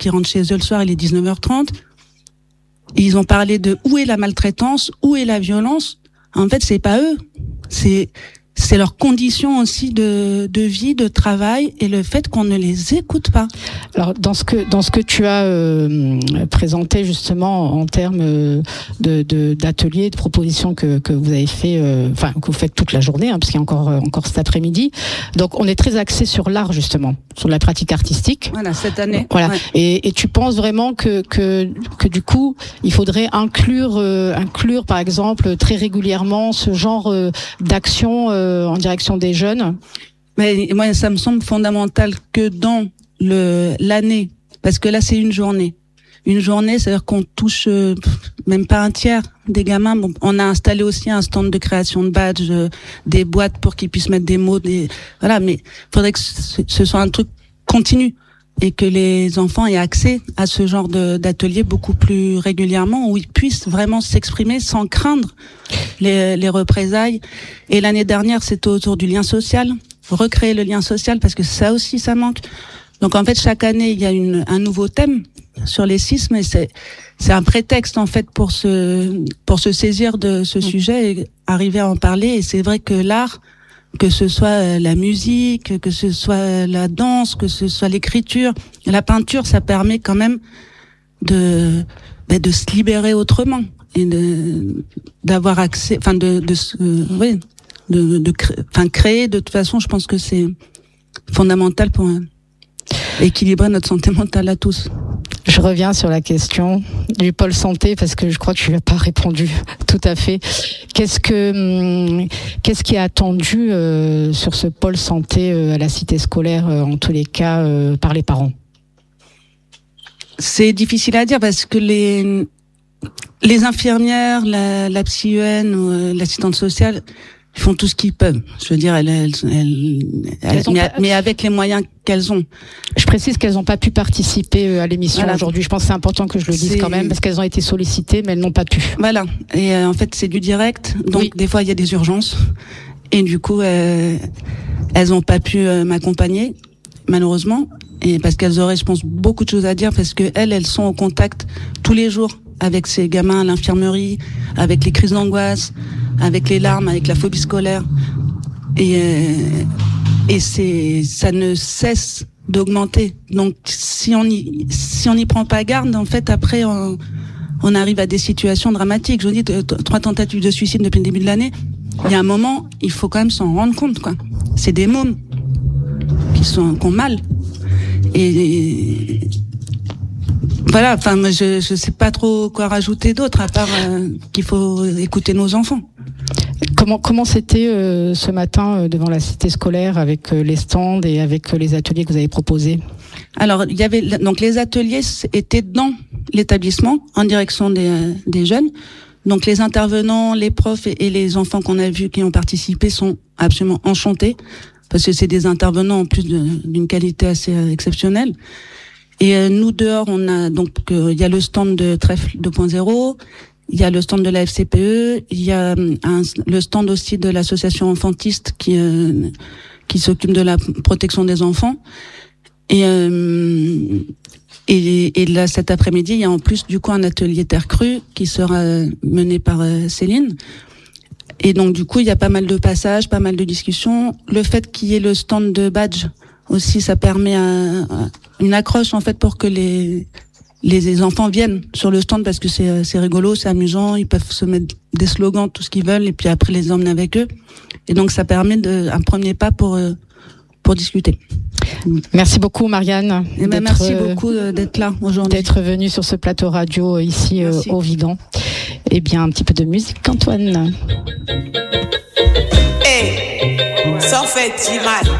ils rentrent chez eux le soir, il est 19h30. Ils ont parlé de où est la maltraitance, où est la violence. En fait, c'est pas eux. C'est leurs conditions aussi de vie, de travail, et le fait qu'on ne les écoute pas. Alors dans ce que tu as présenté justement en termes d'ateliers, de propositions que vous avez fait, que vous faites toute la journée, parce qu'il y a encore cet après-midi. Donc on est très axé sur l'art justement, sur la pratique artistique. Voilà, cette année. Voilà. Ouais. Et tu penses vraiment que du coup il faudrait inclure par exemple très régulièrement ce genre d'action en direction des jeunes? Mais moi, ça me semble fondamental que dans l'année, parce que là, c'est une journée. Une journée, c'est-à-dire qu'on touche même pas un tiers des gamins. Bon, on a installé aussi un stand de création de badges, des boîtes pour qu'ils puissent mettre des mots, voilà. Mais faudrait que ce soit un truc continu et que les enfants aient accès à ce genre d'atelier beaucoup plus régulièrement, où ils puissent vraiment s'exprimer sans craindre les représailles. Et l'année dernière, c'était autour du lien social, recréer le lien social, parce que ça aussi, ça manque. Donc en fait, chaque année, il y a un nouveau thème sur les sismes, et c'est un prétexte en fait pour se saisir de ce sujet et arriver à en parler. Et c'est vrai que l'art, que ce soit la musique, que ce soit la danse, que ce soit l'écriture, la peinture, ça permet quand même de se libérer autrement et d'avoir accès, créer. De toute façon, je pense que c'est fondamental pour équilibrer notre santé mentale à tous. Je reviens sur la question du pôle santé, parce que je crois que tu n'as pas répondu tout à fait. Qu'est-ce qui est attendu sur ce pôle santé à la cité scolaire, en tous les cas, par les parents? C'est difficile à dire, parce que les infirmières, la psy-UN ou l'assistante sociale, ils font tout ce qu'ils peuvent. Je veux dire, mais avec les moyens qu'elles ont. Je précise qu'elles n'ont pas pu participer à l'émission aujourd'hui. Je pense que c'est important que je le dise quand même, parce qu'elles ont été sollicitées, mais elles n'ont pas pu. Voilà. Et en fait, c'est du direct. Donc, des fois, il y a des urgences. Et du coup, elles n'ont pas pu m'accompagner, malheureusement. Et parce qu'elles auraient, je pense, beaucoup de choses à dire, parce que elles sont au contact tous les jours avec ces gamins à l'infirmerie, avec les crises d'angoisse, avec les larmes, avec la phobie scolaire. Et ça ne cesse d'augmenter. Donc, si on n'y prend pas garde, en fait, après, on arrive à des situations dramatiques. Je vous dis, 3 tentatives de suicide depuis le début de l'année. Il y a un moment, il faut quand même s'en rendre compte, quoi. C'est des mômes qui ont mal. Et voilà, enfin, je sais pas trop quoi rajouter d'autre, à part qu'il faut écouter nos enfants. Comment c'était ce matin devant la cité scolaire, avec les stands et avec les ateliers que vous avez proposés? Alors, il y avait donc les ateliers étaient dans l'établissement en direction des jeunes. Donc les intervenants, les profs et les enfants qu'on a vus qui ont participé sont absolument enchantés, parce que c'est des intervenants en plus d'une qualité assez exceptionnelle. Et nous dehors, on a donc il y a le stand de Trèfle 2.0, il y a le stand de la FCPE, il y a le stand aussi de l'association enfantiste qui s'occupe de la protection des enfants. Et là, cet après-midi, il y a en plus du coup un atelier terre crue qui sera mené par Céline. Et donc du coup, il y a pas mal de passages, pas mal de discussions. Le fait qu'il y ait le stand de badge aussi, ça permet une accroche en fait pour que les enfants viennent sur le stand, parce que c'est rigolo, c'est amusant, ils peuvent se mettre des slogans, tout ce qu'ils veulent, et puis après les emmener avec eux. Et donc ça permet un premier pas pour discuter. Merci beaucoup, Marianne. Merci beaucoup d'être là aujourd'hui. D'être venue sur ce plateau radio ici au Vigan. Eh bien, un petit peu de musique, Antoine. Hey, ça fait du mal.